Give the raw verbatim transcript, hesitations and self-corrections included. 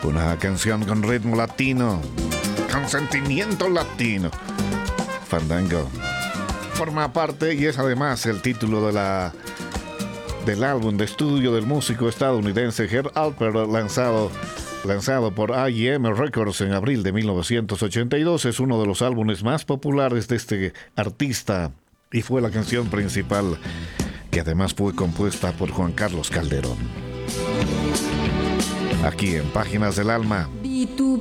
Una canción con ritmo latino, con sentimiento latino. Fandango. Forma parte y es además el título de la del álbum de estudio del músico estadounidense Herb Alpert, lanzado lanzado por I M Records en abril de mil novecientos ochenta y dos. Es uno de los álbumes más populares de este artista y fue la canción principal, que además fue compuesta por Juan Carlos Calderón. Aquí en Páginas del Alma. B dos